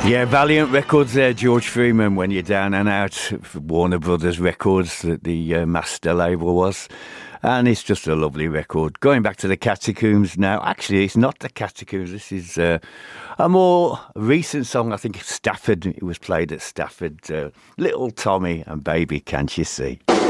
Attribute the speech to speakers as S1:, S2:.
S1: Yeah, Valiant Records there, George Freeman, when you're down and out. Warner Brothers Records, the master label was. And it's just a lovely record. Going back to the Catacombs now. Actually, it's not the Catacombs. This is a more recent song. I think Stafford. It was played at Stafford. Little Tommy and Baby, Can't You See?